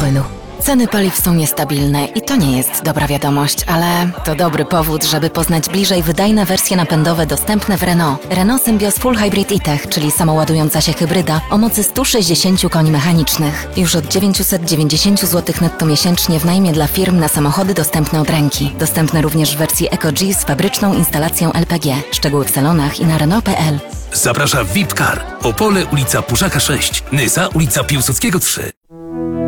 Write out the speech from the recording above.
Opelu. Ceny paliw są niestabilne i to nie jest dobra wiadomość, ale to dobry powód, żeby poznać bliżej wydajne wersje napędowe dostępne w Renault. Renault Symbioz Full Hybrid e-Tech, czyli samoładująca się hybryda o mocy 160 koni mechanicznych. Już od 990 zł netto miesięcznie w najmie dla firm na samochody dostępne od ręki. Dostępne również w wersji Eco-G z fabryczną instalacją LPG. Szczegóły w salonach i na Renault.pl. Zaprasza VIP Car. Opole, ulica Puszaka 6. Nysa, ulica Piłsudskiego 3.